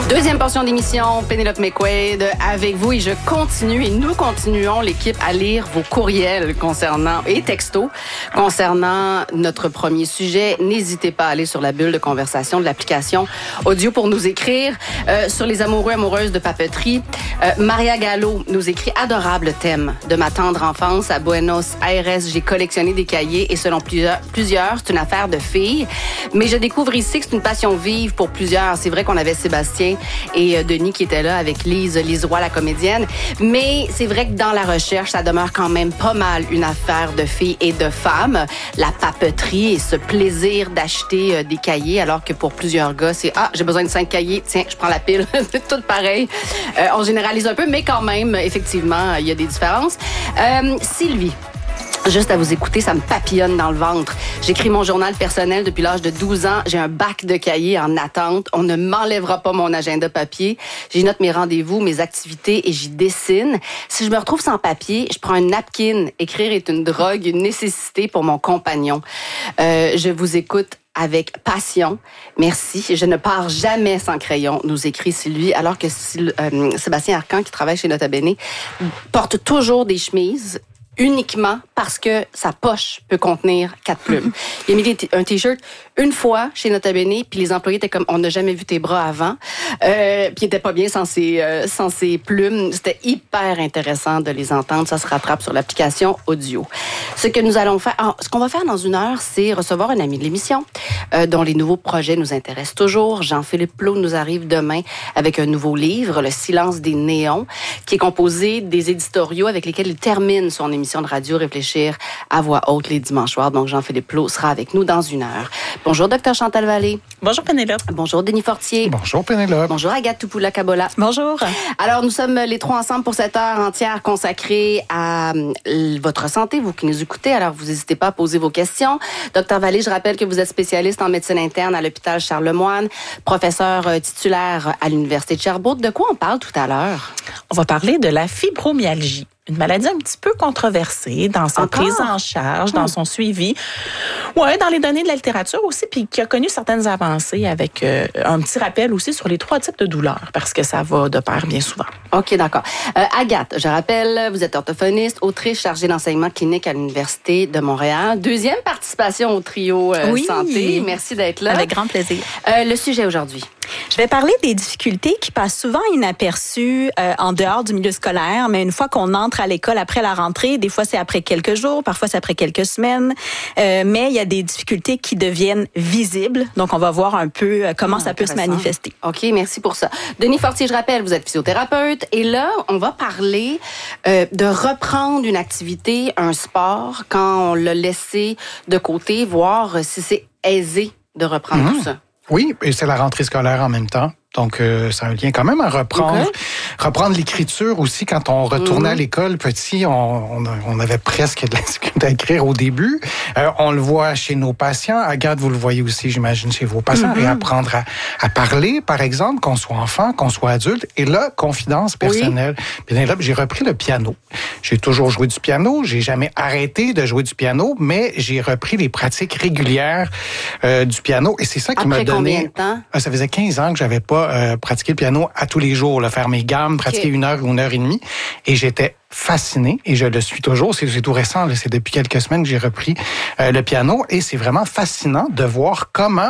Deuxième portion d'émission, Pénélope McQuaid avec vous et nous continuons l'équipe à lire vos courriels et textos concernant notre premier sujet. N'hésitez pas à aller sur la bulle de conversation de l'application audio pour nous écrire sur les amoureuses de papeterie. Maria Gallo nous écrit « Adorable thème de ma tendre enfance à Buenos Aires. J'ai collectionné des cahiers et selon plusieurs, c'est une affaire de filles. Mais je découvre ici que c'est une passion vive pour plusieurs. C'est vrai qu'on avait Sébastien et Denis qui étaient là avec Lise Roy, la comédienne. Mais c'est vrai que dans la recherche, ça demeure quand même pas mal une affaire de filles et de femmes. La papeterie et ce plaisir d'acheter des cahiers, alors que pour plusieurs gars, c'est « Ah, j'ai besoin de 5 cahiers, tiens, je prends la pile. » C'est tout pareil. On généralise un peu, mais quand même, effectivement, il y a des différences. Sylvie. Juste à vous écouter, ça me papillonne dans le ventre. J'écris mon journal personnel depuis l'âge de 12 ans. J'ai un bac de cahiers en attente. On ne m'enlèvera pas mon agenda papier. J'y note mes rendez-vous, mes activités et j'y dessine. Si je me retrouve sans papier, je prends un napkin. Écrire est une drogue, une nécessité pour mon compagnon. Je vous écoute avec passion. Merci. Je ne pars jamais sans crayon, nous écrit Sylvie, alors que Sébastien Arcan, qui travaille chez Nota Bene, porte toujours des chemises uniquement parce que sa poche peut contenir 4 plumes. Il a mis un T-shirt une fois chez Nota Bene, puis les employés étaient comme « On n'a jamais vu tes bras avant ». Puis il était pas bien sans ses plumes. C'était hyper intéressant de les entendre. Ça se rattrape sur l'application audio. Ce que nous allons faire... ce qu'on va faire dans une heure, c'est recevoir un ami de l'émission dont les nouveaux projets nous intéressent toujours. Jean-Philippe Plot nous arrive demain avec un nouveau livre, Le silence des néons, qui est composé des éditoriaux avec lesquels il termine son émission de radio Réfléchir à voix haute les dimanches soirs. Donc, Jean-Philippe Plot sera avec nous dans une heure. Bonjour, Dr Chantal Vallée. Bonjour, Pénélope. Bonjour, Denis Fortier. Bonjour, Pénélope. Bonjour, Agathe Toupoula-Kabola. Bonjour. Alors, nous sommes les trois ensemble pour cette heure entière consacrée à votre santé, vous qui nous écoutez. Alors, vous n'hésitez pas à poser vos questions. Dr Vallée, je rappelle que vous êtes spécialiste en médecine interne à l'hôpital Charles-Lemoine, professeur titulaire à l'Université de Sherbrooke. De quoi on parle tout à l'heure? On va parler de la fibromyalgie. Une maladie un petit peu controversée dans sa prise en charge, dans son suivi. Ouais, dans les données de la littérature aussi, puis qui a connu certaines avancées avec un petit rappel aussi sur les 3 types de douleurs, parce que ça va de pair bien souvent. OK, d'accord. Agathe, je rappelle, vous êtes orthophoniste, autrice chargée d'enseignement clinique à l'Université de Montréal. Deuxième participation au trio santé. Merci d'être là. Avec grand plaisir. Le sujet aujourd'hui. Je vais parler des difficultés qui passent souvent inaperçues en dehors du milieu scolaire, mais une fois qu'on entre à l'école après la rentrée, des fois c'est après quelques jours, parfois c'est après quelques semaines, mais il y a des difficultés qui deviennent visibles. Donc, on va voir un peu comment ça peut se manifester. OK, merci pour ça. Denis Fortier, je rappelle, vous êtes physiothérapeute et là, on va parler de reprendre une activité, un sport, quand on l'a laissé de côté, voir si c'est aisé de reprendre tout ça. Oui, et c'est la rentrée scolaire en même temps. Donc, ça a un lien quand même à reprendre. Okay. Reprendre l'écriture aussi. Quand on retournait à l'école petit, on avait presque de la difficulté à écrire au début. On le voit chez nos patients. Agathe, vous le voyez aussi, j'imagine, chez vos patients. Et apprendre à parler, par exemple, qu'on soit enfant, qu'on soit adulte. Et là, confidence personnelle. Bien là, j'ai repris le piano. J'ai toujours joué du piano. J'ai jamais arrêté de jouer du piano, mais j'ai repris les pratiques régulières du piano. Et c'est ça qui m'a donné... Après combien de temps? Ça faisait 15 ans que j'avais pas pratiquer le piano à tous les jours, là, faire mes gammes, pratiquer 1 heure ou 1 heure et demie. Et j'étais fasciné, et je le suis toujours. C'est tout récent, là, c'est depuis quelques semaines que j'ai repris le piano. Et c'est vraiment fascinant de voir comment,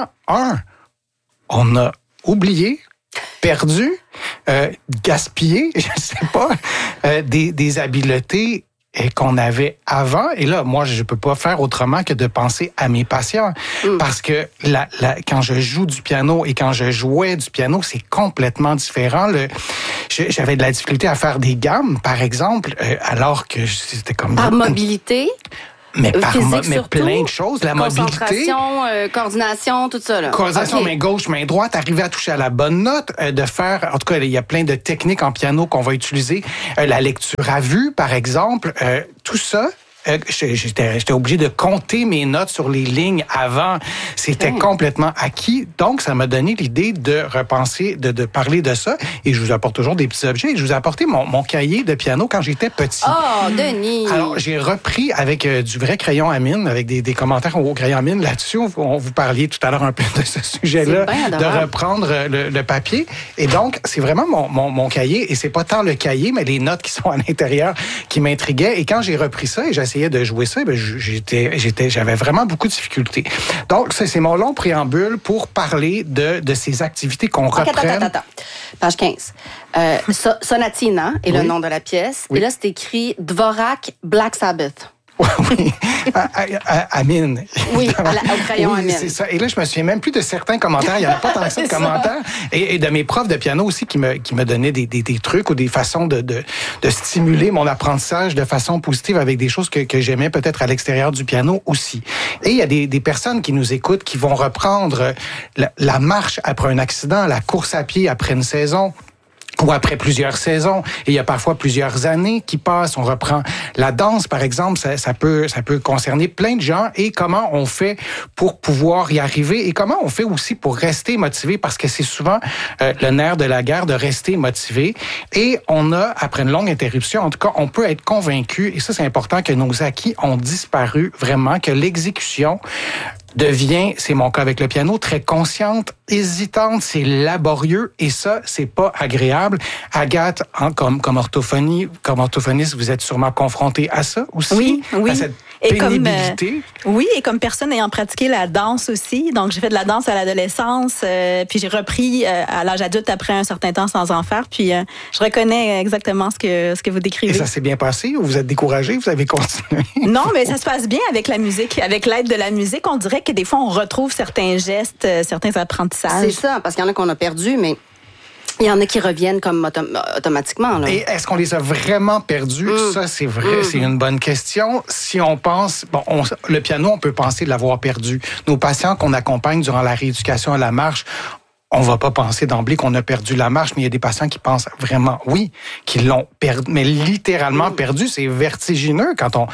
on a oublié, perdu, gaspillé, je sais pas, des habiletés qu'on avait avant. Et là, moi, je peux pas faire autrement que de penser à mes patients. Parce que quand je joue du piano et quand je jouais du piano, c'est complètement différent. J'avais de la difficulté à faire des gammes, par exemple, alors que c'était comme... Par mobilité? Mais surtout, plein de choses. La mobilité. Concentration, coordination, tout ça. Là. Coordination, main gauche, main droite, arriver à toucher à la bonne note, de faire... En tout cas, il y a plein de techniques en piano qu'on va utiliser. La lecture à vue, par exemple. Tout ça, j'étais obligé de compter mes notes sur les lignes avant. C'était complètement acquis. Donc, ça m'a donné l'idée de repenser, de parler de ça. Et je vous apporte toujours des petits objets. Je vous ai apporté mon cahier de piano quand j'étais petit. Oh, Denis! Alors, j'ai repris avec du vrai crayon à mine, avec des commentaires au crayon à mine là-dessus. On vous parliez tout à l'heure un peu de ce sujet-là, de reprendre le papier. Et donc, c'est vraiment mon cahier. Et c'est pas tant le cahier, mais les notes qui sont à l'intérieur qui m'intriguaient. Et quand j'ai repris ça et j'essayais de jouer ça, j'avais vraiment beaucoup de difficultés. Donc, c'est mon long préambule pour parler de ces activités qu'on reprenne. Attends. Page 15. Sonatina est le nom de la pièce. Oui. Et là, c'est écrit Dvorak Black Sabbath. Oui, Amine. Oui, au crayon Amine. C'est ça. Et là, je me souviens même plus de certains commentaires. Il n'y en a pas tant que ça de commentaires. Et de mes profs de piano aussi qui me donnaient des trucs ou des façons de stimuler mon apprentissage de façon positive avec des choses que j'aimais peut-être à l'extérieur du piano aussi. Et il y a des personnes qui nous écoutent qui vont reprendre la marche après un accident, la course à pied après une saison, ou après plusieurs saisons, et il y a parfois plusieurs années qui passent. On reprend la danse, par exemple, ça peut concerner plein de gens. Et comment on fait pour pouvoir y arriver, et comment on fait aussi pour rester motivé, parce que c'est souvent le nerf de la guerre de rester motivé. Et on a, après une longue interruption, en tout cas, on peut être convaincu, et ça c'est important, que nos acquis ont disparu vraiment, que l'exécution devient, c'est mon cas avec le piano, très consciente, hésitante, c'est laborieux, et ça, c'est pas agréable. Agathe, comme orthophoniste, vous êtes sûrement confrontée à ça aussi? Oui. À cette pénibilité. Et comme personne ayant pratiqué la danse aussi, donc j'ai fait de la danse à l'adolescence, puis j'ai repris à l'âge adulte après un certain temps sans en faire, puis je reconnais exactement ce que vous décrivez. Et ça s'est bien passé ou vous êtes découragé, vous avez continué? Non, mais ça se passe bien avec la musique. Avec l'aide de la musique, on dirait que des fois, on retrouve certains gestes, certains apprentissages. C'est ça, parce qu'il y en a qu'on a perdus, mais il y en a qui reviennent comme automatiquement. Là. Et est-ce qu'on les a vraiment perdus? Ça, c'est vrai, c'est une bonne question. Si on pense... le piano, on peut penser l'avoir perdu. Nos patients qu'on accompagne durant la rééducation à la marche, on va pas penser d'emblée qu'on a perdu la marche, mais il y a des patients qui pensent vraiment, oui, qu'ils l'ont perdu, mais littéralement perdu. C'est vertigineux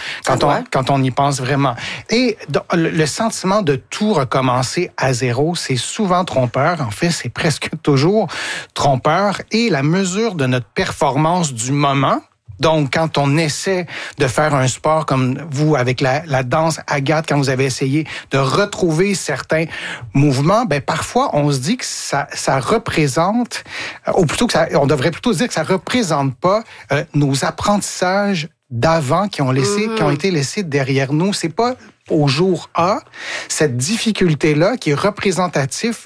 quand on y pense vraiment. Et le sentiment de tout recommencer à zéro, c'est souvent trompeur. En fait, c'est presque toujours trompeur. Et la mesure de notre performance du moment, donc, quand on essaie de faire un sport comme vous avec la danse, Agathe, quand vous avez essayé de retrouver certains mouvements, parfois on se dit que ça représente, ou plutôt que on devrait plutôt se dire que ça représente pas nos apprentissages d'avant qui ont été laissés derrière nous. C'est pas au jour A, cette difficulté-là qui est représentative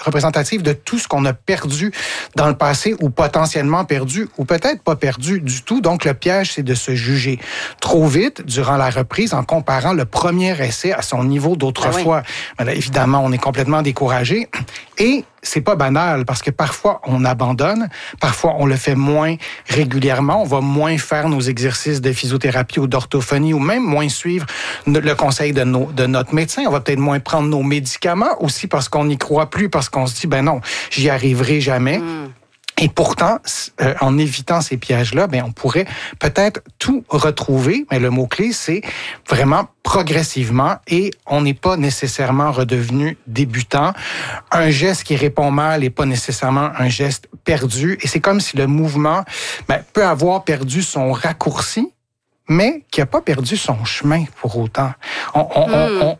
de tout ce qu'on a perdu dans le passé ou potentiellement perdu ou peut-être pas perdu du tout. Donc, le piège, c'est de se juger trop vite durant la reprise en comparant le premier essai à son niveau d'autrefois. Ah oui. Là, évidemment, on est complètement découragé et c'est pas banal parce que parfois on abandonne, parfois on le fait moins régulièrement, on va moins faire nos exercices de physiothérapie ou d'orthophonie ou même moins suivre le conseil de notre médecin, on va peut-être moins prendre nos médicaments aussi parce qu'on n'y croit plus, parce qu'on se dit non, j'y arriverai jamais. Et pourtant, en évitant ces pièges-là, on pourrait peut-être tout retrouver, mais le mot-clé, c'est vraiment progressivement et on n'est pas nécessairement redevenu débutant. Un geste qui répond mal n'est pas nécessairement un geste perdu et c'est comme si le mouvement peut avoir perdu son raccourci, mais qui n'a pas perdu son chemin pour autant. On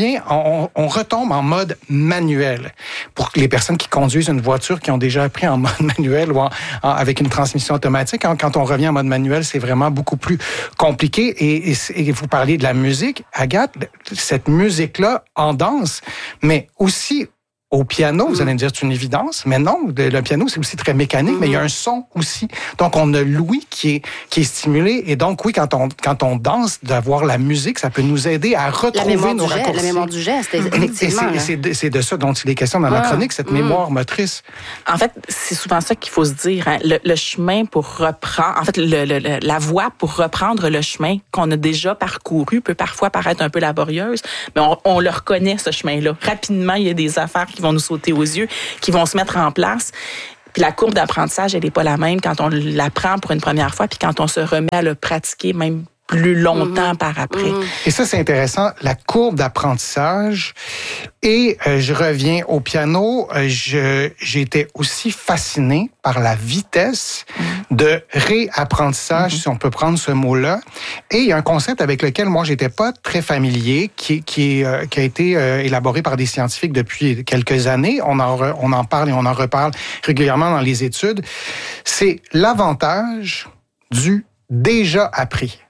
retombe en mode manuel. Pour les personnes qui conduisent une voiture, qui ont déjà appris en mode manuel ou avec une transmission automatique, quand on revient en mode manuel, c'est vraiment beaucoup plus compliqué. Et vous parliez de la musique, Agathe, cette musique-là en danse, mais aussi au piano, vous allez me dire, c'est une évidence, mais non, le piano, c'est aussi très mécanique, mais il y a un son aussi. Donc, on a l'ouïe qui est stimulé. Et donc, oui, quand on danse, d'avoir la musique, ça peut nous aider à retrouver nos raccourcis. La mémoire du geste, effectivement. Et c'est de ça dont il est question dans ma chronique, cette mémoire motrice. En fait, c'est souvent ça qu'il faut se dire. Hein. Le chemin pour reprendre... En fait, la voie pour reprendre le chemin qu'on a déjà parcouru peut parfois paraître un peu laborieuse, mais on le reconnaît, ce chemin-là. Rapidement, il y a des affaires qui vont nous sauter aux yeux, qui vont se mettre en place. Puis la courbe d'apprentissage, elle n'est pas la même quand on l'apprend pour une première fois, puis quand on se remet à le pratiquer, même plus longtemps par après. Et ça, c'est intéressant, la courbe d'apprentissage. Et je reviens au piano. J'ai été aussi fasciné par la vitesse de réapprentissage, si on peut prendre ce mot-là. Et il y a un concept avec lequel moi, j'étais pas très familier, qui a été élaboré par des scientifiques depuis quelques années. On en parle et on en reparle régulièrement dans les études. C'est l'avantage du déjà appris.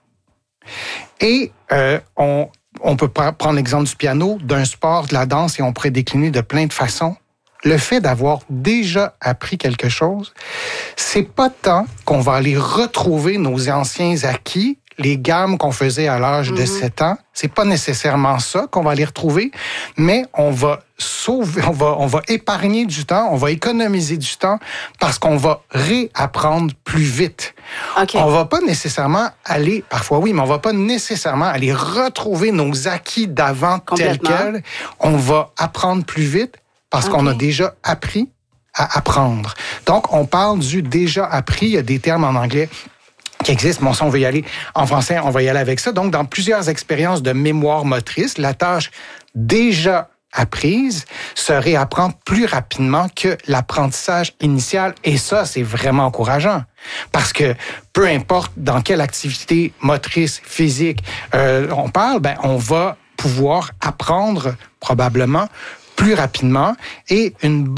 Et on peut prendre l'exemple du piano, d'un sport, de la danse, et on pourrait décliner de plein de façons. Le fait d'avoir déjà appris quelque chose, c'est pas tant qu'on va aller retrouver nos anciens acquis, les gammes qu'on faisait à l'âge de 7 ans. C'est pas nécessairement ça qu'on va aller retrouver, mais on va sauver, on va épargner du temps, on va économiser du temps parce qu'on va réapprendre plus vite. Okay. On va pas nécessairement aller, parfois oui, mais on va pas nécessairement aller retrouver nos acquis d'avant tels quels. On va apprendre plus vite parce qu'on a déjà appris à apprendre. Donc, on parle du déjà appris. Il y a des termes en anglais qui existent, mais si on veut y aller en français, on va y aller avec ça. Donc, dans plusieurs expériences de mémoire motrice, la tâche déjà apprise se réapprend plus rapidement que l'apprentissage initial. Et ça, c'est vraiment encourageant. Parce que peu importe dans quelle activité motrice, physique on parle, on va pouvoir apprendre probablement plus rapidement et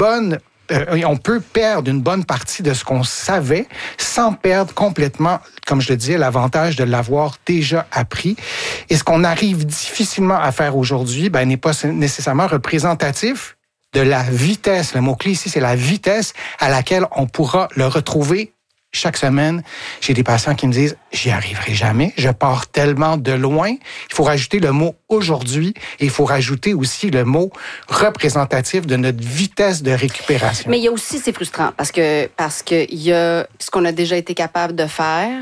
on peut perdre une bonne partie de ce qu'on savait sans perdre complètement, comme je le disais, l'avantage de l'avoir déjà appris. Et ce qu'on arrive difficilement à faire aujourd'hui, n'est pas nécessairement représentatif de la vitesse. Le mot-clé ici, c'est la vitesse à laquelle on pourra le retrouver chaque semaine. J'ai des patients qui me disent « j'y arriverai jamais, je pars tellement de loin ». Il faut rajouter le mot « aujourd'hui » et il faut rajouter aussi le mot représentatif de notre vitesse de récupération. Mais il y a aussi, c'est frustrant, parce que il y a ce qu'on a déjà été capable de faire,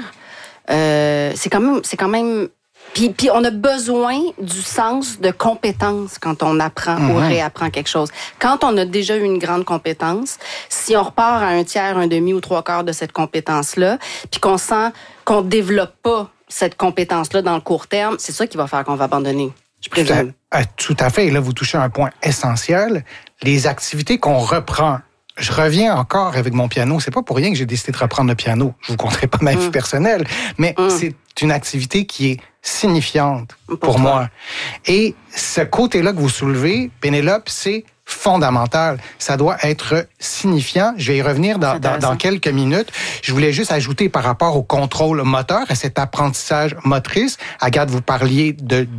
c'est quand même Puis on a besoin du sens de compétence quand on apprend ou réapprend quelque chose. Quand on a déjà eu une grande compétence, si on repart à un tiers, un demi ou trois quarts de cette compétence-là, puis qu'on sent qu'on développe pas cette compétence-là dans le court terme, c'est ça qui va faire qu'on va abandonner, je présume. Tout à fait. Et là, vous touchez un point essentiel. Les activités qu'on reprend. Je reviens encore avec mon piano. C'est pas pour rien que j'ai décidé de reprendre le piano. Je vous conterai pas ma vie personnelle, mais c'est une activité qui est signifiante pour moi. Et ce côté-là que vous soulevez, Pénélope, c'est fondamental. Ça doit être signifiant. Je vais y revenir dans quelques minutes. Je voulais juste ajouter par rapport au contrôle moteur, à cet apprentissage motrice. Agathe, vous parliez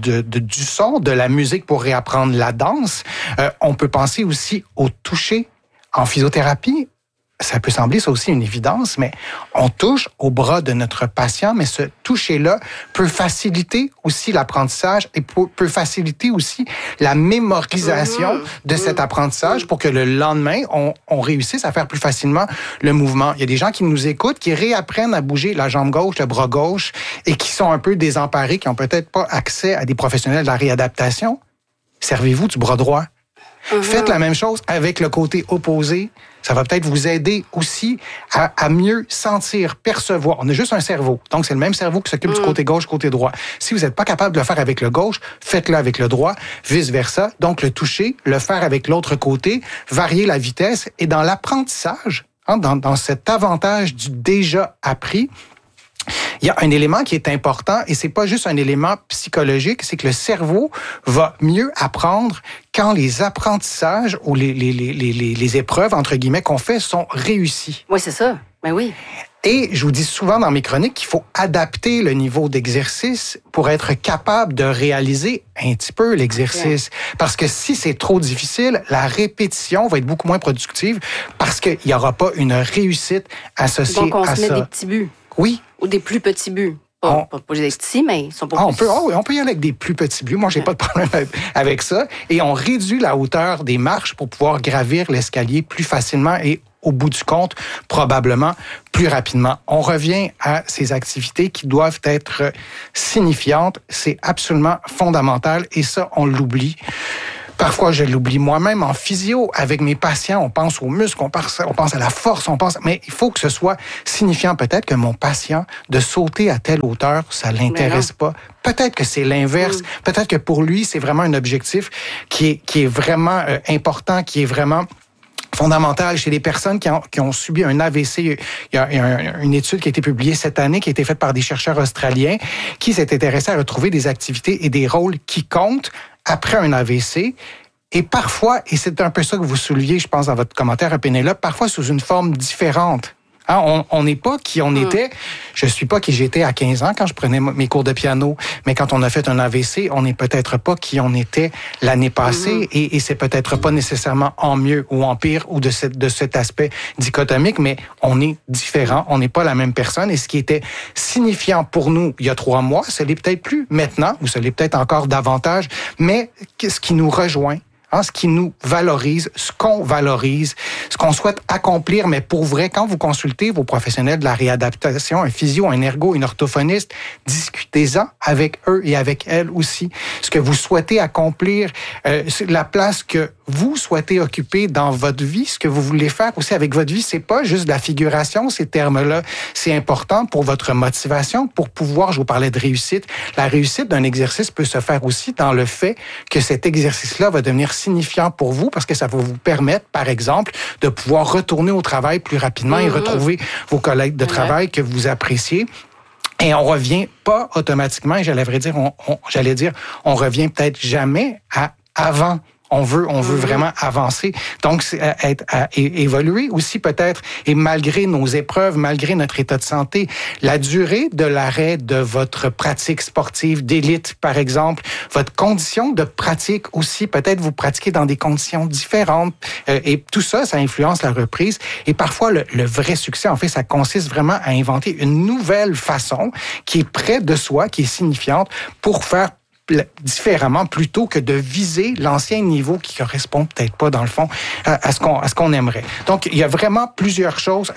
du son, de la musique pour réapprendre la danse. On peut penser aussi au toucher. En physiothérapie, ça peut sembler ça aussi une évidence, mais on touche au bras de notre patient, mais ce toucher-là peut faciliter aussi l'apprentissage et peut faciliter aussi la mémorisation de cet apprentissage pour que le lendemain, on réussisse à faire plus facilement le mouvement. Il y a des gens qui nous écoutent, qui réapprennent à bouger la jambe gauche, le bras gauche, et qui sont un peu désemparés, qui n'ont peut-être pas accès à des professionnels de la réadaptation. Servez-vous du bras droit. Faites la même chose avec le côté opposé. Ça va peut-être vous aider aussi à mieux sentir, percevoir. On a juste un cerveau. Donc, c'est le même cerveau qui s'occupe du côté gauche, côté droit. Si vous n'êtes pas capable de le faire avec le gauche, faites-le avec le droit, vice-versa. Donc, le toucher, le faire avec l'autre côté, varier la vitesse. Et dans l'apprentissage, dans cet avantage du déjà appris, il y a un élément qui est important et c'est pas juste un élément psychologique, c'est que le cerveau va mieux apprendre quand les apprentissages ou les épreuves, entre guillemets, qu'on fait sont réussis. Oui, c'est ça. Ben oui. Et je vous dis souvent dans mes chroniques qu'il faut adapter le niveau d'exercice pour être capable de réaliser un petit peu l'exercice. Parce que si c'est trop difficile, la répétition va être beaucoup moins productive parce qu'il n'y aura pas une réussite associée à ça. Donc, on se met des petits buts. Oui. Ou des plus petits buts. Pas des petits, mais ils sont pas plus... on peut y aller avec des plus petits buts. Moi, j'ai pas de problème avec ça. Et on réduit la hauteur des marches pour pouvoir gravir l'escalier plus facilement et, au bout du compte, probablement plus rapidement. On revient à ces activités qui doivent être signifiantes. C'est absolument fondamental et ça, on l'oublie. Parfois, je l'oublie moi-même en physio. Avec mes patients, on pense aux muscles, on pense à la force, mais il faut que ce soit signifiant. Peut-être que mon patient, de sauter à telle hauteur, ça l'intéresse pas. Peut-être que c'est l'inverse. Peut-être que pour lui, c'est vraiment un objectif qui est vraiment important, qui est vraiment fondamental chez les personnes qui ont subi un AVC. Il y a une étude qui a été publiée cette année, qui a été faite par des chercheurs australiens, qui s'est intéressé à retrouver des activités et des rôles qui comptent après un AVC. Et parfois, et c'est un peu ça que vous souleviez, je pense, dans votre commentaire à Pénélope, parfois sous une forme différente. Hein, on n'est pas qui on était. Je suis pas qui j'étais à 15 ans quand je prenais mes cours de piano. Mais quand on a fait un AVC, on n'est peut-être pas qui on était l'année passée. Et c'est peut-être pas nécessairement en mieux ou en pire ou de cet aspect dichotomique, mais on est différent. On n'est pas la même personne. Et ce qui était signifiant pour nous il y a 3 mois, ce l'est peut-être plus maintenant, ou ce l'est peut-être encore davantage. Mais ce qui nous rejoint, ce qui nous valorise, ce qu'on souhaite accomplir, mais pour vrai, quand vous consultez vos professionnels de la réadaptation, un physio, un ergo, un orthophoniste, discutez-en avec eux et avec elles aussi. Ce que vous souhaitez accomplir, la place que vous souhaitez occuper dans votre vie, ce que vous voulez faire aussi avec votre vie, c'est pas juste de la figuration, ces termes-là. C'est important pour votre motivation, pour pouvoir, je vous parlais de réussite. La réussite d'un exercice peut se faire aussi dans le fait que cet exercice-là va devenir signifiant pour vous parce que ça va vous permettre, par exemple, de pouvoir retourner au travail plus rapidement et retrouver vos collègues de travail que vous appréciez. Et on revient pas automatiquement, et j'allais dire, on revient peut-être jamais à avant. On veut vraiment avancer. Donc, c'est évoluer aussi peut-être. Et malgré nos épreuves, malgré notre état de santé, la durée de l'arrêt de votre pratique sportive d'élite, par exemple, votre condition de pratique aussi, peut-être vous pratiquez dans des conditions différentes. Et tout ça, ça influence la reprise. Et parfois, le vrai succès, en fait, ça consiste vraiment à inventer une nouvelle façon qui est près de soi, qui est signifiante pour faire différemment plutôt que de viser l'ancien niveau qui correspond peut-être pas dans le fond à ce qu'on aimerait. Donc il y a vraiment plusieurs choses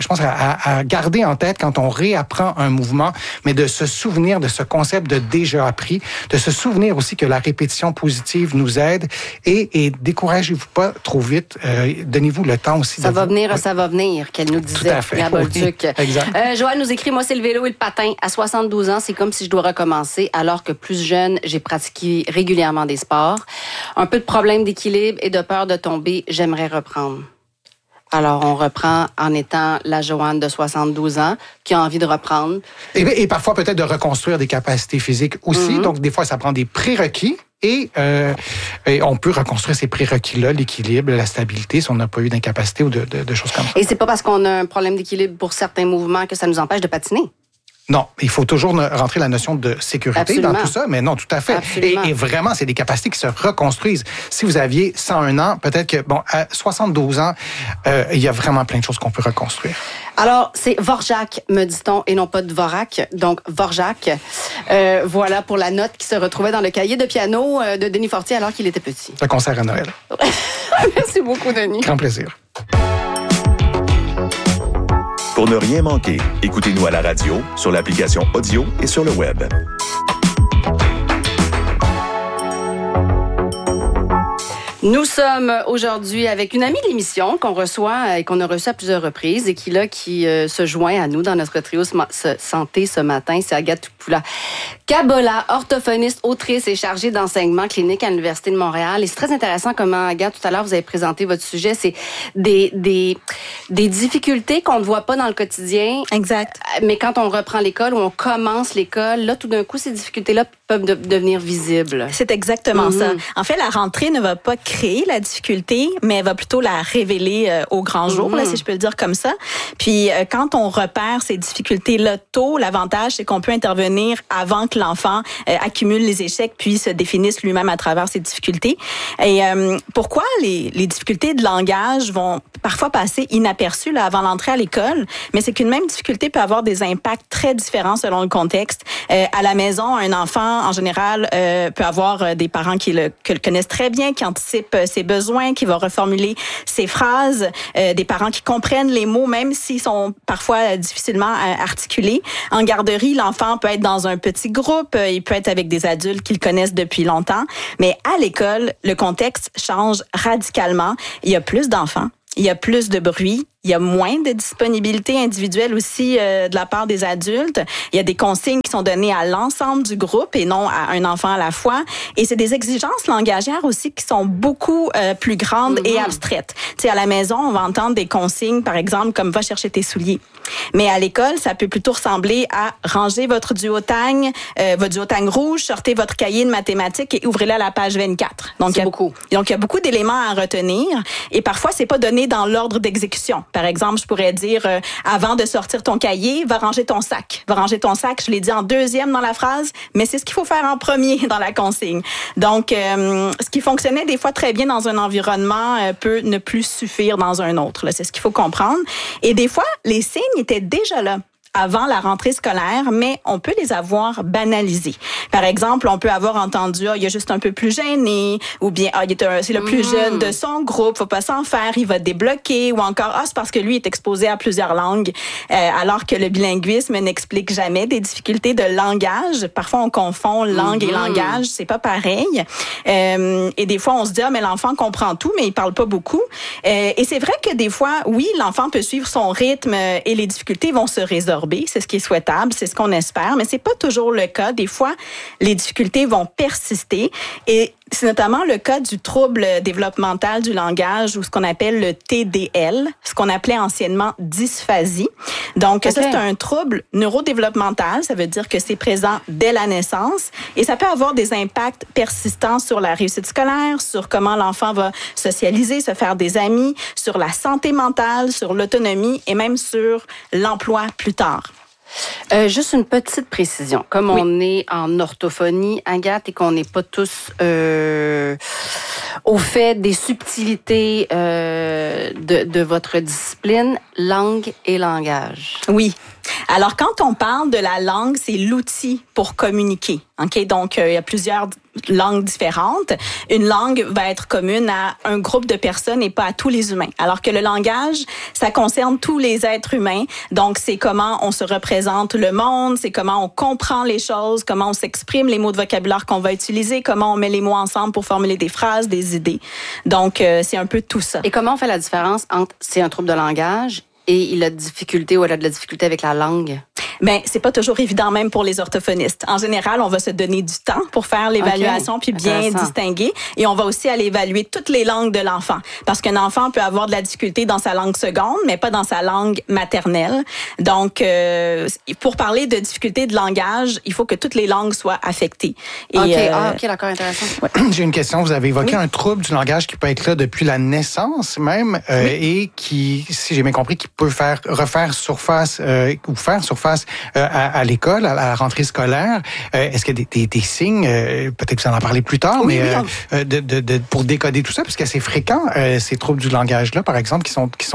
à garder en tête quand on réapprend un mouvement, mais de se souvenir de ce concept de déjà appris, de se souvenir aussi que la répétition positive nous aide et découragez-vous pas trop vite, donnez-vous le temps aussi. Ça va venir, qu'elle nous disait. Tout à fait. Bolduc. Exact. Joanne nous écrit, moi c'est le vélo et le patin. À 72 ans, c'est comme si je dois recommencer, alors que plus jeune, j'ai pratiqué régulièrement des sports. Un peu de problème d'équilibre et de peur de tomber, j'aimerais reprendre. Alors, on reprend en étant la Joanne de 72 ans qui a envie de reprendre. Et parfois, peut-être de reconstruire des capacités physiques aussi. Donc, des fois, ça prend des prérequis. Et on peut reconstruire ces prérequis-là, l'équilibre, la stabilité, si on n'a pas eu d'incapacité ou de choses comme ça. Et c'est pas parce qu'on a un problème d'équilibre pour certains mouvements que ça nous empêche de patiner. Non, il faut toujours rentrer la notion de sécurité dans tout ça, mais non, tout à fait. Et vraiment, c'est des capacités qui se reconstruisent. Si vous aviez 101 ans, peut-être que, à 72 ans, il y a vraiment plein de choses qu'on peut reconstruire. Alors, c'est Vorjak, me dit-on, et non pas Dvorak. Donc, Vorjak, voilà pour la note qui se retrouvait dans le cahier de piano de Denis Fortier alors qu'il était petit. Le concert à Noël. Merci beaucoup, Denis. Grand plaisir. Pour ne rien manquer, écoutez-nous à la radio, sur l'application audio et sur le web. Nous sommes aujourd'hui avec une amie de l'émission qu'on reçoit et qu'on a reçue à plusieurs reprises et qui se joint à nous dans notre trio santé ce matin. C'est Agathe Poula-Cabola, orthophoniste, autrice et chargée d'enseignement clinique à l'Université de Montréal. Et c'est très intéressant comment, Agathe, tout à l'heure, vous avez présenté votre sujet. C'est des difficultés qu'on ne voit pas dans le quotidien. Exact. Mais quand on reprend l'école ou on commence l'école, là, tout d'un coup, ces difficultés-là peuvent devenir visibles. C'est exactement ça. En fait, la rentrée ne va pas créer la difficulté, mais elle va plutôt la révéler au grand jour, là, si je peux le dire comme ça. Puis, quand on repère ces difficultés-là tôt, l'avantage, c'est qu'on peut intervenir avant que l'enfant accumule les échecs puis se définisse lui-même à travers ces difficultés. Et pourquoi les difficultés de langage vont parfois passer inaperçues là, avant l'entrée à l'école, mais c'est qu'une même difficulté peut avoir des impacts très différents selon le contexte. À la maison, un enfant en général, peut avoir des parents qui le connaissent très bien, qui anticipent ses besoins, qui vont reformuler ses phrases, des parents qui comprennent les mots, même s'ils sont parfois difficilement articulés. En garderie, l'enfant peut être dans un petit groupe, il peut être avec des adultes qui le connaissent depuis longtemps, mais à l'école, le contexte change radicalement. Il y a plus d'enfants, il y a plus de bruit, il y a moins de disponibilité individuelle aussi de la part des adultes. Il y a des consignes qui sont données à l'ensemble du groupe et non à un enfant à la fois. Et c'est des exigences langagières aussi qui sont beaucoup plus grandes et abstraites. Tu sais, à la maison, on va entendre des consignes, par exemple, comme « va chercher tes souliers ». Mais à l'école, ça peut plutôt ressembler à « ranger votre duotang rouge, sortez votre cahier de mathématiques et ouvrez-le à la page 24 ». Donc, il y a beaucoup d'éléments à retenir et parfois, c'est pas donné dans l'ordre d'exécution. Par exemple, je pourrais dire, avant de sortir ton cahier, va ranger ton sac. Va ranger ton sac, je l'ai dit en deuxième dans la phrase, mais c'est ce qu'il faut faire en premier dans la consigne. Donc, ce qui fonctionnait des fois très bien dans un environnement peut ne plus suffire dans un autre. Là, c'est ce qu'il faut comprendre. Et des fois, les signes étaient déjà là avant la rentrée scolaire, mais on peut les avoir banalisés. Par exemple, on peut avoir entendu il est juste un peu plus gêné, ou bien c'est le plus jeune de son groupe, faut pas s'en faire, il va débloquer, ou encore c'est parce que lui est exposé à plusieurs langues, alors que le bilinguisme n'explique jamais des difficultés de langage. Parfois, on confond langue et langage, c'est pas pareil. Et des fois, on se dit mais l'enfant comprend tout, mais il parle pas beaucoup. Et c'est vrai que des fois, oui, l'enfant peut suivre son rythme et les difficultés vont se résorber. C'est ce qui est souhaitable, c'est ce qu'on espère, mais c'est pas toujours le cas. Des fois, les difficultés vont persister et c'est notamment le cas du trouble développemental du langage ou ce qu'on appelle le TDL, ce qu'on appelait anciennement dysphasie. Donc, ça, c'est un trouble neurodéveloppemental. Ça veut dire que c'est présent dès la naissance et ça peut avoir des impacts persistants sur la réussite scolaire, sur comment l'enfant va socialiser, se faire des amis, sur la santé mentale, sur l'autonomie et même sur l'emploi plus tard. Juste une petite précision. Comme on est en orthophonie, Agathe, et qu'on n'est pas tous au fait des subtilités de votre discipline, langue et langage. Oui. Alors, quand on parle de la langue, c'est l'outil pour communiquer. Okay? Donc, il y a plusieurs langues différentes. Une langue va être commune à un groupe de personnes et pas à tous les humains. Alors que le langage, ça concerne tous les êtres humains. Donc, c'est comment on se représente le monde, c'est comment on comprend les choses, comment on s'exprime, les mots de vocabulaire qu'on va utiliser, comment on met les mots ensemble pour formuler des phrases, des idées. Donc, c'est un peu tout ça. Et comment on fait la différence entre c'est un trouble de langage et il a de difficulté ou elle a de la difficulté avec la langue? Ben, c'est pas toujours évident même pour les orthophonistes. En général, on va se donner du temps pour faire l'évaluation puis bien distinguer. Et on va aussi aller évaluer toutes les langues de l'enfant. Parce qu'un enfant peut avoir de la difficulté dans sa langue seconde, mais pas dans sa langue maternelle. Donc, pour parler de difficulté de langage, il faut que toutes les langues soient affectées. Et, OK, d'accord, intéressant. Ouais. J'ai une question. Vous avez évoqué un trouble du langage qui peut être là depuis la naissance même et qui, si j'ai bien compris, qui peut refaire surface ou faire surface à l'école, à la rentrée scolaire. Est-ce qu'il y a des signes, peut-être que vous en parlez plus tard, pour décoder tout ça, parce que c'est fréquent, ces troubles du langage-là, par exemple,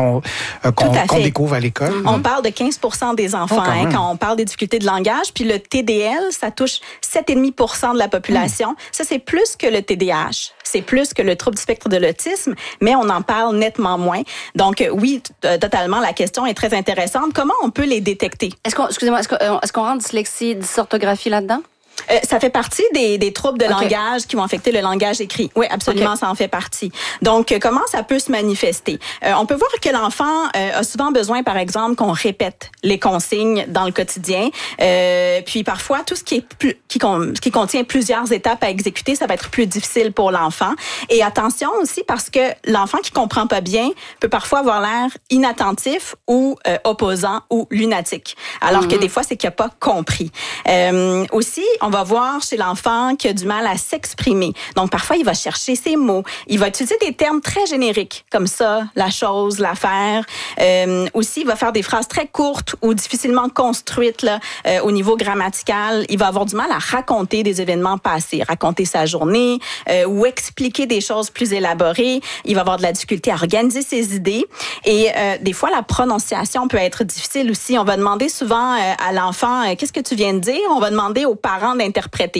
qu'on découvre à l'école? On parle de 15% des enfants quand on parle des difficultés de langage, puis le TDL, ça touche 7,5% de la population. Ça, c'est plus que le TDAH. C'est plus que le trouble du spectre de l'autisme, mais on en parle nettement moins. Donc, oui, totalement, la question est très intéressante. Comment on peut les détecter? Est-ce qu'on rentre dyslexie, dysorthographie là-dedans? Ça fait partie des troubles de langage qui vont affecter le langage écrit. Oui, absolument, ça en fait partie. Donc, comment ça peut se manifester? On peut voir que l'enfant a souvent besoin, par exemple, qu'on répète les consignes dans le quotidien. Puis parfois, tout ce qui contient plusieurs étapes à exécuter, ça va être plus difficile pour l'enfant. Et attention aussi, parce que l'enfant qui comprend pas bien peut parfois avoir l'air inattentif ou opposant ou lunatique. Alors que des fois, c'est qu'il n'a pas compris. Aussi, on va voir chez l'enfant qui a du mal à s'exprimer. Donc, parfois, il va chercher ses mots. Il va utiliser des termes très génériques, comme ça, la chose, l'affaire. Aussi, il va faire des phrases très courtes ou difficilement construites là, au niveau grammatical. Il va avoir du mal à raconter des événements passés, raconter sa journée ou expliquer des choses plus élaborées. Il va avoir de la difficulté à organiser ses idées. Et des fois, la prononciation peut être difficile aussi. On va demander souvent à l'enfant, qu'est-ce que tu viens de dire? On va demander aux parents d'interpréter.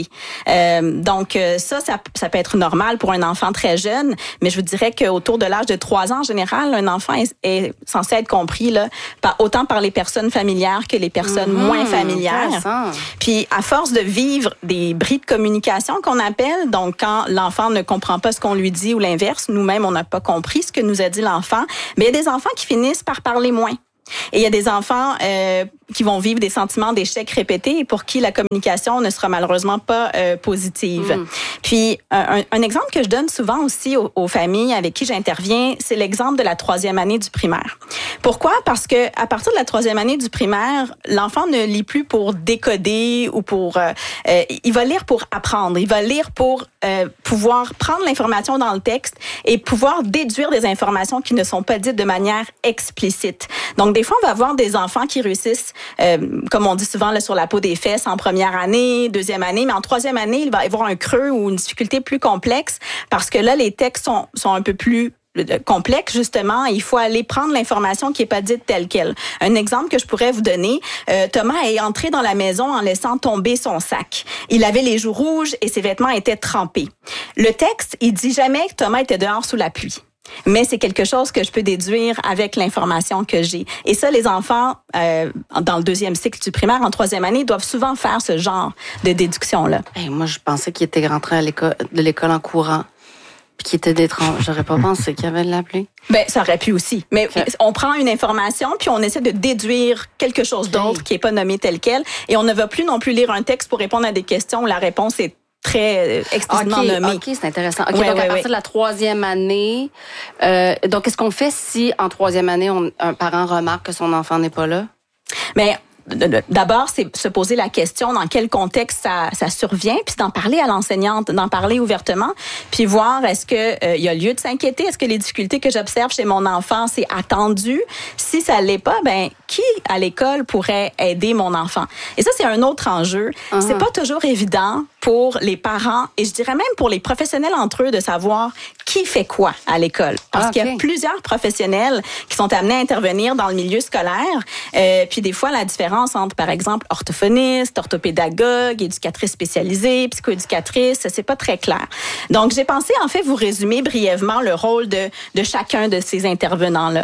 Donc ça peut être normal pour un enfant très jeune, mais je vous dirais qu'autour de l'âge de 3 ans, en général, un enfant est censé être compris là, autant par les personnes familières que les personnes moins familières. Puis à force de vivre des bris de communication qu'on appelle, donc quand l'enfant ne comprend pas ce qu'on lui dit ou l'inverse, nous-mêmes on n'a pas compris ce que nous a dit l'enfant, mais il y a des enfants qui finissent par parler moins. Et il y a des enfants qui vont vivre des sentiments d'échec répétés et pour qui la communication ne sera malheureusement pas positive. Puis, un exemple que je donne souvent aussi aux familles avec qui j'interviens, c'est l'exemple de la 3e année du primaire. Pourquoi? Parce que à partir de la 3e année du primaire, l'enfant ne lit plus pour décoder ou pour... il va lire pour apprendre. Il va lire pour pouvoir prendre l'information dans le texte et pouvoir déduire des informations qui ne sont pas dites de manière explicite. Donc, des fois, on va avoir des enfants qui réussissent, comme on dit souvent, là, sur la peau des fesses en première année, 2e année, mais en 3e année, il va y avoir un creux ou une difficulté plus complexe parce que là, les textes sont un peu plus complexe, justement, il faut aller prendre l'information qui est pas dite telle quelle. Un exemple que je pourrais vous donner, Thomas est entré dans la maison en laissant tomber son sac. Il avait les joues rouges et ses vêtements étaient trempés. Le texte, il dit jamais que Thomas était dehors sous la pluie. Mais c'est quelque chose que je peux déduire avec l'information que j'ai. Et ça, les enfants, dans le 2e cycle du primaire, en 3e année, doivent souvent faire ce genre de déduction-là. Hey, moi, je pensais qu'il était rentré de l'école en courant. Puis qui était d'étrange. J'aurais pas pensé qu'il y avait de la pluie. Ben, ça aurait pu aussi. Mais on prend une information, puis on essaie de déduire quelque chose d'autre qui est pas nommé tel quel. Et on ne va plus non plus lire un texte pour répondre à des questions où la réponse est très explicitement nommée. OK, c'est intéressant. OK, donc à partir de la 3e année, donc qu'est-ce qu'on fait si en 3e année, un parent remarque que son enfant n'est pas là? Mais d'abord, c'est se poser la question dans quel contexte ça survient, puis d'en parler à l'enseignante, d'en parler ouvertement, puis voir est-ce que il y a lieu de s'inquiéter, est-ce que les difficultés que j'observe chez mon enfant, c'est attendu? Si ça l'est pas, ben qui à l'école pourrait aider mon enfant? Et ça, c'est un autre enjeu. C'est pas toujours évident pour les parents et je dirais même pour les professionnels entre eux de savoir qui fait quoi à l'école. Parce qu'il y a plusieurs professionnels qui sont amenés à intervenir dans le milieu scolaire. Puis des fois, la différence entre, par exemple, orthophoniste, orthopédagogue, éducatrice spécialisée, psychoéducatrice, c'est pas très clair. Donc, j'ai pensé, en fait, vous résumer brièvement le rôle de chacun de ces intervenants-là.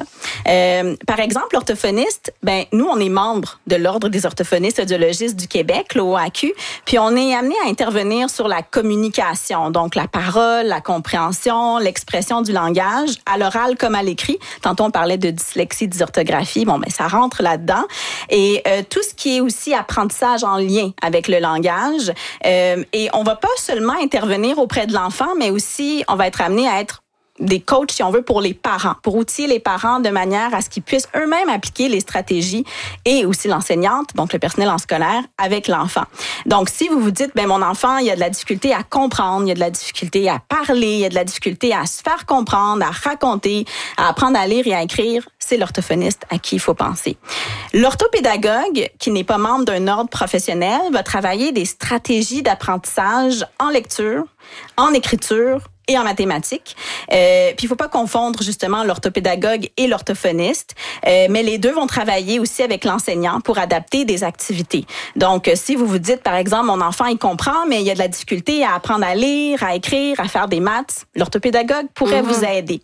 Par exemple, l'orthophoniste, ben nous, on est membre de l'Ordre des orthophonistes audiologistes du Québec, l'OAQ, puis on est amené à intervenir sur la communication, donc la parole, la compréhension, l'expression du langage, à l'oral comme à l'écrit. Tantôt, on parlait de dyslexie, dysorthographie. Bon, ben ça rentre là-dedans. Et tout ce qui est aussi apprentissage en lien avec le langage. Et on va pas seulement intervenir auprès de l'enfant, mais aussi on va être amené à être des coachs, si on veut, pour les parents, pour outiller les parents de manière à ce qu'ils puissent eux-mêmes appliquer les stratégies et aussi l'enseignante, donc le personnel en scolaire, avec l'enfant. Donc, si vous vous dites, ben mon enfant, il y a de la difficulté à comprendre, il y a de la difficulté à parler, il y a de la difficulté à se faire comprendre, à raconter, à apprendre à lire et à écrire, c'est l'orthophoniste à qui il faut penser. L'orthopédagogue, qui n'est pas membre d'un ordre professionnel, va travailler des stratégies d'apprentissage en lecture, en écriture, et en mathématiques. Puis il faut pas confondre justement l'orthopédagogue et l'orthophoniste, mais les deux vont travailler aussi avec l'enseignant pour adapter des activités. Donc si vous vous dites par exemple mon enfant il comprend mais il y a de la difficulté à apprendre à lire, à écrire, à faire des maths, l'orthopédagogue pourrait vous aider.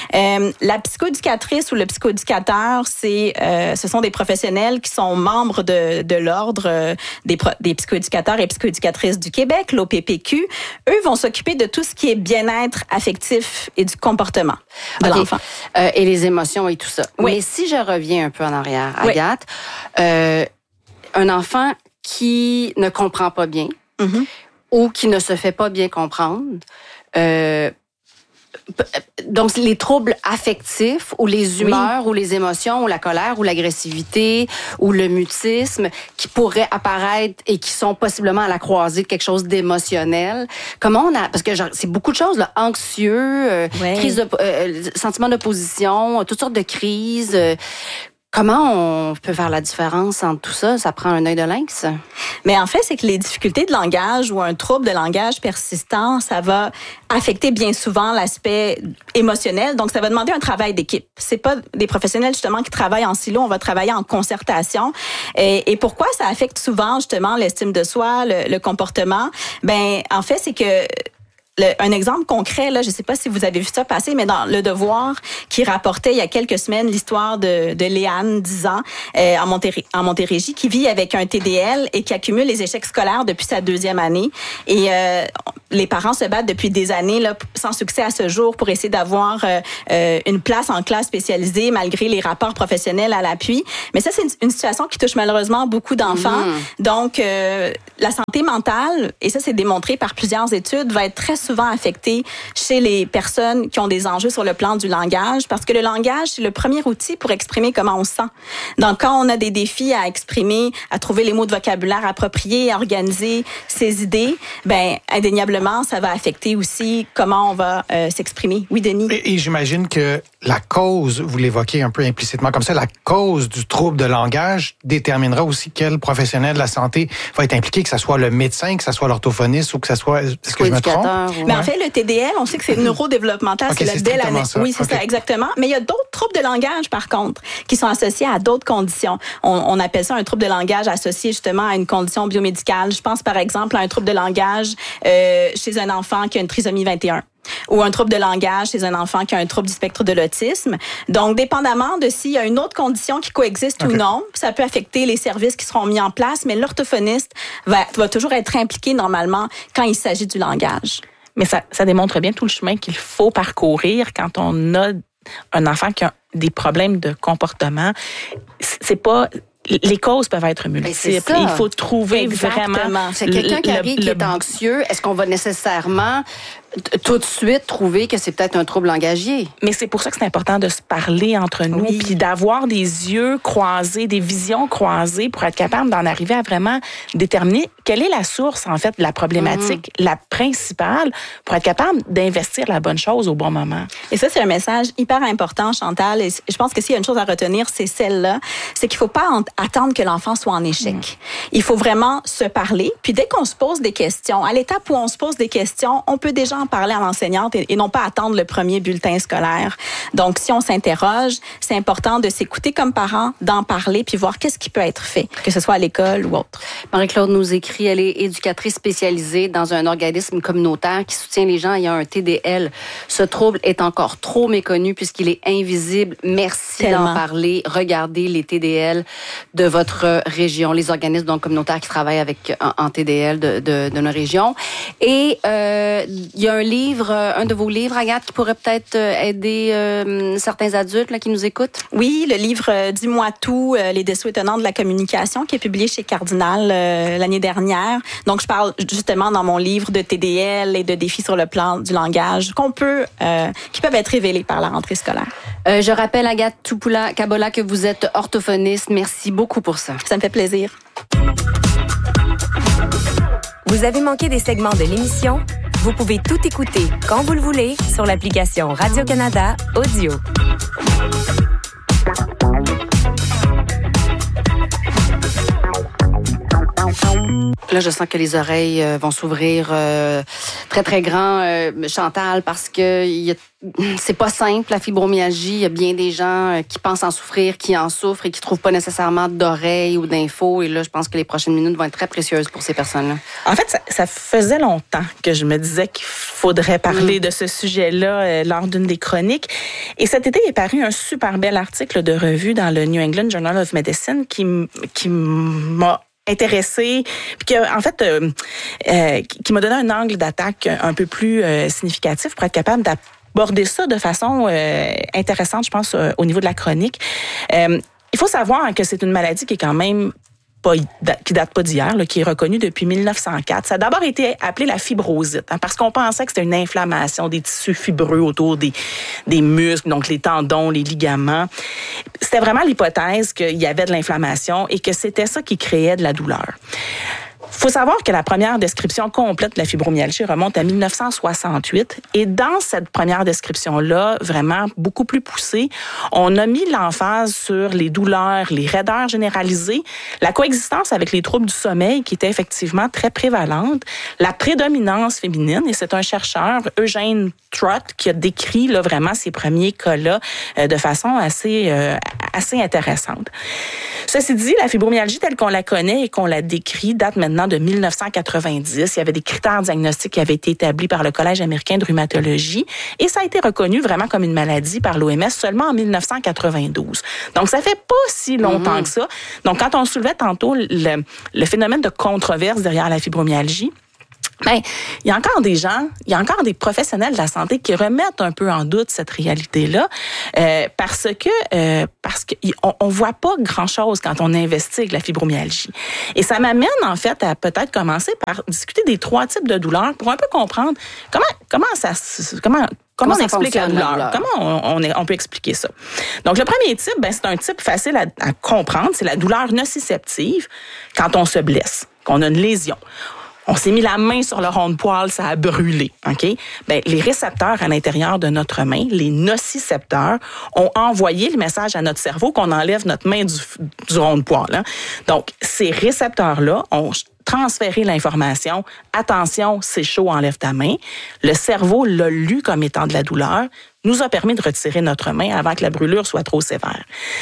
La psychoéducatrice ou le psychoéducateur, ce sont des professionnels qui sont membres de l'ordre des psychoéducateurs et psychoéducatrices du Québec, l'OPPQ. Eux vont s'occuper de tout ce qui est bien-être affectif et du comportement de l'enfant. Et les émotions et tout ça. Oui. Mais si je reviens un peu en arrière, Agathe, un enfant qui ne comprend pas bien ou qui ne se fait pas bien comprendre, donc les troubles affectifs ou les humeurs ou les émotions ou la colère ou l'agressivité ou le mutisme qui pourraient apparaître et qui sont possiblement à la croisée de quelque chose d'émotionnel. Comment on a, parce que genre, c'est beaucoup de choses là, anxieux, crise de sentiment d'opposition, toutes sortes de crises. Comment on peut faire la différence entre tout ça? Ça prend un œil de lynx? Mais en fait, c'est que les difficultés de langage ou un trouble de langage persistant, ça va affecter bien souvent l'aspect émotionnel. Donc, ça va demander un travail d'équipe. C'est pas des professionnels, justement, qui travaillent en silo. On va travailler en concertation. Et pourquoi ça affecte souvent, justement, l'estime de soi, le comportement? Ben, en fait, c'est que un exemple concret, là, je ne sais pas si vous avez vu ça passer, mais dans Le Devoir, qui rapportait il y a quelques semaines l'histoire de Léane, 10 ans, en Montérégie, qui vit avec un TDL et qui accumule les échecs scolaires depuis sa 2e année. Et les parents se battent depuis des années, là, sans succès à ce jour, pour essayer d'avoir une place en classe spécialisée, malgré les rapports professionnels à l'appui. Mais ça, c'est une situation qui touche malheureusement beaucoup d'enfants. Donc, la santé mentale, et ça, c'est démontré par plusieurs études, va être très souvent affecté chez les personnes qui ont des enjeux sur le plan du langage, parce que le langage, c'est le premier outil pour exprimer comment on se sent. Donc, quand on a des défis à exprimer, à trouver les mots de vocabulaire appropriés, à organiser ses idées, ben indéniablement, ça va affecter aussi comment on va s'exprimer. Oui, Denis? Et j'imagine que la cause, vous l'évoquez un peu implicitement comme ça, la cause du trouble de langage déterminera aussi quel professionnel de la santé va être impliqué, que ce soit le médecin, que ce soit l'orthophoniste ou que ce soit... Est-ce que je me trompe? Mais en fait, le TDL, on sait que c'est neurodéveloppemental, okay, c'est le DEL. Oui, c'est ça, exactement. Mais il y a d'autres troubles de langage, par contre, qui sont associés à d'autres conditions. On appelle ça un trouble de langage associé justement à une condition biomédicale. Je pense par exemple à un trouble de langage chez un enfant qui a une trisomie 21. Ou un trouble de langage chez un enfant qui a un trouble du spectre de l'autisme. Donc, dépendamment de s'il y a une autre condition qui coexiste ou non, ça peut affecter les services qui seront mis en place, mais l'orthophoniste va toujours être impliqué normalement quand il s'agit du langage. Mais ça démontre bien tout le chemin qu'il faut parcourir quand on a un enfant qui a des problèmes de comportement. C'est pas... Les causes peuvent être multiples. Il faut trouver vraiment... C'est quelqu'un qui arrive qui est anxieux. Est-ce qu'on va nécessairement tout de suite trouver que c'est peut-être un trouble langagier? Mais c'est pour ça que c'est important de se parler entre nous, puis d'avoir des yeux croisés, des visions croisées pour être capable d'en arriver à vraiment déterminer quelle est la source, en fait, de la problématique, la principale, pour être capable d'investir la bonne chose au bon moment. Et ça, c'est un message hyper important, Chantal. Et je pense que s'il y a une chose à retenir, c'est celle-là. C'est qu'il ne faut pas attendre que l'enfant soit en échec. Il faut vraiment se parler. Puis dès qu'on se pose des questions, à l'étape où on se pose des questions, on peut déjà en parler à l'enseignante et non pas attendre le premier bulletin scolaire. Donc, si on s'interroge, c'est important de s'écouter comme parent, d'en parler, puis voir qu'est-ce qui peut être fait, que ce soit à l'école ou autre. Marie-Claude nous écrit, elle est éducatrice spécialisée dans un organisme communautaire qui soutient les gens ayant un TDL. Ce trouble est encore trop méconnu puisqu'il est invisible. Merci d'en parler. Regardez les TDL de votre région, les organismes donc communautaires qui travaillent avec en TDL de nos régions. Et il y a un de vos livres, Agathe, qui pourrait peut-être aider certains adultes là, qui nous écoutent. Oui, le livre Dis-moi tout, les dessous étonnants de la communication, qui est publié chez Cardinal l'année dernière. Donc, je parle justement dans mon livre de TDL et de défis sur le plan du langage qui peuvent être révélés par la rentrée scolaire. Je rappelle, Agathe Tupoula-Kabola, que vous êtes orthophoniste. Merci beaucoup pour ça. Ça me fait plaisir. Vous avez manqué des segments de l'émission? Vous pouvez tout écouter quand vous le voulez sur l'application Radio-Canada Audio. Là, je sens que les oreilles vont s'ouvrir très, très grand, Chantal, parce que c'est pas simple, la fibromyalgie. Il y a bien des gens qui pensent en souffrir, qui en souffrent et qui trouvent pas nécessairement d'oreilles ou d'infos. Et là, je pense que les prochaines minutes vont être très précieuses pour ces personnes-là. En fait, ça faisait longtemps que je me disais qu'il faudrait parler de ce sujet-là lors d'une des chroniques. Et cet été est paru un super bel article de revue dans le New England Journal of Medicine qui m'a intéressée, puis qui m'a donné un angle d'attaque un peu plus significatif pour être capable d'aborder ça de façon intéressante, je pense, au niveau de la chronique. Il faut savoir que c'est une maladie qui est quand même qui date pas d'hier, qui est reconnue depuis 1904. Ça a d'abord été appelé la fibrosite, parce qu'on pensait que c'était une inflammation des tissus fibreux autour des muscles, donc les tendons, les ligaments. C'était vraiment l'hypothèse qu'il y avait de l'inflammation et que c'était ça qui créait de la douleur. faut savoir que la première description complète de la fibromyalgie remonte à 1968. Et dans cette première description-là, vraiment beaucoup plus poussée, on a mis l'emphase sur les douleurs, les raideurs généralisées, la coexistence avec les troubles du sommeil qui était effectivement très prévalente, la prédominance féminine. Et c'est un chercheur, Eugène Trott, qui a décrit là, vraiment ces premiers cas-là de façon assez intéressante. Ceci dit, la fibromyalgie telle qu'on la connaît et qu'on la décrit date maintenant de 1990. Il y avait des critères diagnostiques qui avaient été établis par le Collège américain de rhumatologie et ça a été reconnu vraiment comme une maladie par l'OMS seulement en 1992. Donc, ça fait pas si longtemps que ça. Donc, quand on soulevait tantôt le phénomène de controverse derrière la fibromyalgie, ben, il y a encore des gens, il y a encore des professionnels de la santé qui remettent un peu en doute cette réalité-là, parce qu'on voit pas grand-chose quand on investigue la fibromyalgie. Et ça m'amène en fait à peut-être commencer par discuter des 3 types de douleurs pour un peu comprendre comment on explique la douleur? Comment on peut expliquer ça? Donc, le premier type, ben, c'est un type facile à comprendre. C'est la douleur nociceptive quand on se blesse, qu'on a une lésion. On s'est mis la main sur le rond de poil, ça a brûlé, OK? Ben, les récepteurs à l'intérieur de notre main, les nocicepteurs, ont envoyé le message à notre cerveau qu'on enlève notre main du rond de poil. Hein? Donc, ces récepteurs-là ont transféré l'information. Attention, c'est chaud, enlève ta main. Le cerveau l'a lu comme étant de la douleur, nous a permis de retirer notre main avant que la brûlure soit trop sévère.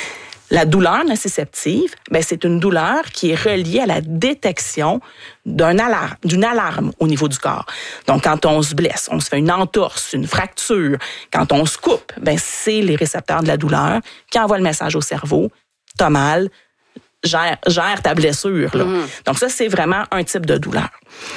La nociceptive, ben, c'est une douleur qui est reliée à la détection d'une alarme au niveau du corps. Donc, quand on se blesse, on se fait une entorse, une fracture, quand on se coupe, ben, c'est les récepteurs de la douleur qui envoient le message au cerveau. T'as mal, gère ta blessure. Là. Donc, ça, c'est vraiment un type de douleur.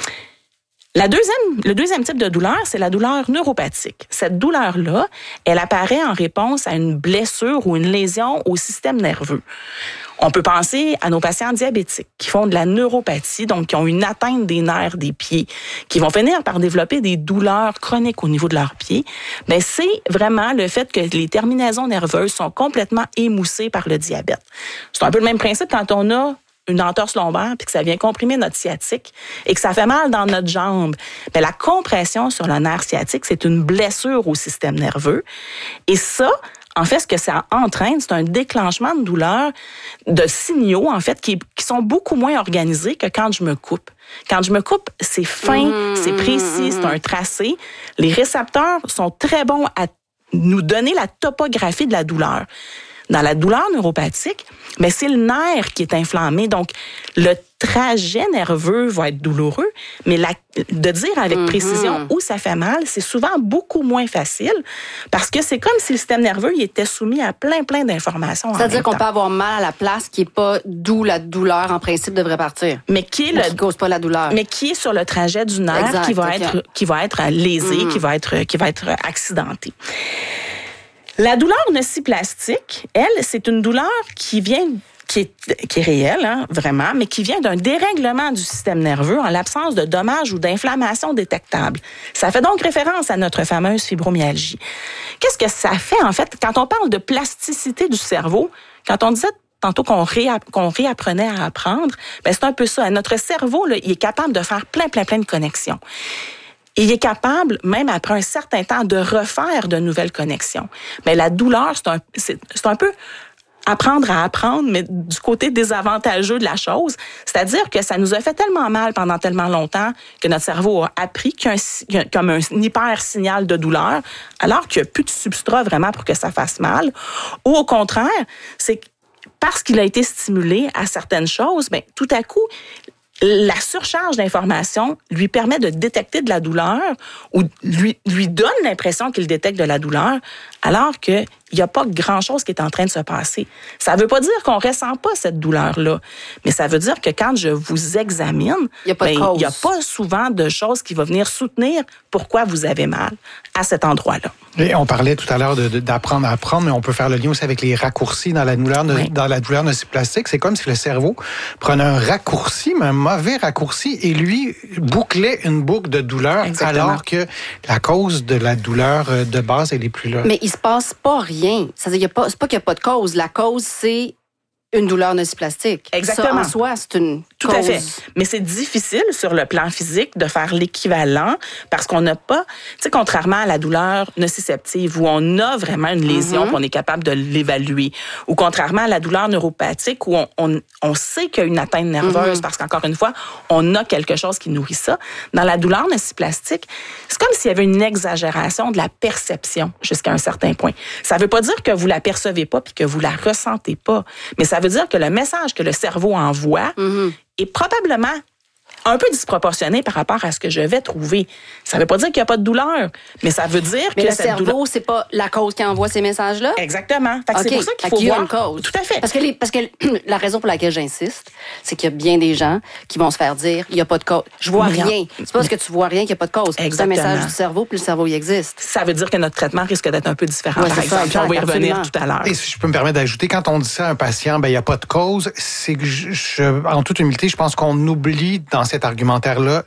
Le deuxième type de douleur, c'est la douleur neuropathique. Cette douleur-là, elle apparaît en réponse à une blessure ou une lésion au système nerveux. On peut penser à nos patients diabétiques qui font de la neuropathie, donc qui ont une atteinte des nerfs des pieds, qui vont finir par développer des douleurs chroniques au niveau de leurs pieds. Ben, c'est vraiment le fait que les terminaisons nerveuses sont complètement émoussées par le diabète. C'est un peu le même principe quand on a une entorse lombaire puis que ça vient comprimer notre sciatique et que ça fait mal dans notre jambe. Bien, la compression sur le nerf sciatique, c'est une blessure au système nerveux. Et ça, en fait, ce que ça entraîne, c'est un déclenchement de douleur, de signaux, en fait, qui sont beaucoup moins organisés que quand je me coupe. Quand je me coupe, c'est fin, c'est précis, c'est un tracé. Les récepteurs sont très bons à nous donner la topographie de la douleur. Dans la douleur neuropathique, mais c'est le nerf qui est inflammé. Donc, le trajet nerveux va être douloureux, mais de dire avec précision où ça fait mal, c'est souvent beaucoup moins facile parce que c'est comme si le système nerveux il était soumis à plein d'informations. C'est-à-dire qu'on peut avoir mal à la place qui est pas d'où la douleur en principe devrait partir. Mais qui cause pas la douleur. Mais qui est sur le trajet du nerf qui va être lésé, qui va être accidenté. La douleur nociplastique, elle, c'est une douleur qui est réelle, hein, vraiment, mais qui vient d'un dérèglement du système nerveux en l'absence de dommages ou d'inflammation détectables. Ça fait donc référence à notre fameuse fibromyalgie. Qu'est-ce que ça fait, en fait, quand on parle de plasticité du cerveau, quand on disait tantôt qu'on réapprenait à apprendre, ben c'est un peu ça. Notre cerveau, là, il est capable de faire plein de connexions. Il est capable, même après un certain temps, de refaire de nouvelles connexions. Mais la douleur, c'est un peu apprendre à apprendre, mais du côté désavantageux de la chose. C'est-à-dire que ça nous a fait tellement mal pendant tellement longtemps que notre cerveau a appris qu'il y a comme un hyper signal de douleur, alors qu'il n'y a plus de substrat vraiment pour que ça fasse mal. Ou au contraire, c'est parce qu'il a été stimulé à certaines choses, ben tout à coup, la surcharge d'informations lui permet de détecter de la douleur ou lui donne l'impression qu'il détecte de la douleur alors qu'il n'y a pas grand-chose qui est en train de se passer. Ça ne veut pas dire qu'on ne ressent pas cette douleur-là, mais ça veut dire que quand je vous examine, il n'y a pas souvent de choses qui vont venir soutenir pourquoi vous avez mal à cet endroit-là. Et on parlait tout à l'heure d'apprendre à apprendre, mais on peut faire le lien aussi avec les raccourcis dans la douleur, dans la douleur nociplastique. C'est comme si le cerveau prenait un raccourci, mais un mauvais raccourci, et lui bouclait une boucle de douleur. Exactement. Alors que la cause de la douleur de base, elle est plus là. Mais il se passe pas rien. C'est-à-dire, c'est pas qu'il n'y a pas de cause. La cause, c'est une douleur nociplastique. Exactement. Ça, en soi, c'est une Tout cause. à fait. Mais c'est difficile sur le plan physique de faire l'équivalent parce qu'on n'a pas, tu sais, contrairement à la douleur nociceptive où on a vraiment une lésion, puis on est capable de l'évaluer, ou contrairement à la douleur neuropathique où on sait qu'il y a une atteinte nerveuse parce qu'encore une fois, on a quelque chose qui nourrit ça. Dans la douleur nociplastique, c'est comme s'il y avait une exagération de la perception jusqu'à un certain point. Ça veut pas dire que vous la percevez pas puis que vous la ressentez pas, mais ça veut dire que le message que le cerveau envoie est probablement un peu disproportionné par rapport à ce que je vais trouver. Ça veut pas dire qu'il n'y a pas de douleur, mais ça veut dire mais que le cette cerveau, douleur... c'est pas la cause qui envoie ces messages-là? Exactement. Fait que c'est pour ça qu'il faut y a voir une cause. Tout à fait. Parce que la raison pour laquelle j'insiste, c'est qu'il y a bien des gens qui vont se faire dire il n'y a pas de cause. Je vois rien. C'est pas parce que tu vois rien qu'il n'y a pas de cause. C'est un message du cerveau, puis le cerveau, il existe. Ça veut dire que notre traitement risque d'être un peu différent, Ouais, par c'est ça, exemple. Puis on va y revenir absolument. tout à l'heure. Et si je peux me permettre d'ajouter, quand on dit ça à un patient, il n'y a pas de cause, c'est que en toute humilité, je pense qu'on oublie dans cet argumentaire-là